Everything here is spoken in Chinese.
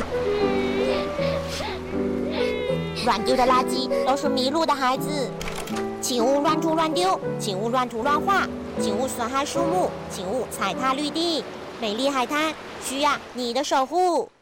乱丢的垃圾都是迷路的孩子，请勿乱吐乱丢，请勿乱涂乱画，请勿损害树木，请勿踩踏绿地。美丽海滩需要你的守护。